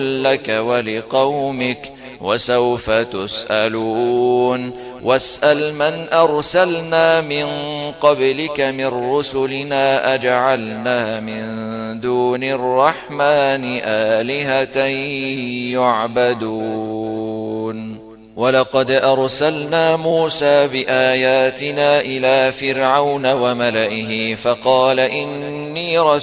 لك ولقومك وسوف تسألون واسأل من أرسلنا من قبلك من رسلنا أجعلنا من دون الرحمن آلهة يعبدون ولقد أرسلنا موسى بآياتنا إلى فرعون وملئه فقال إني رسول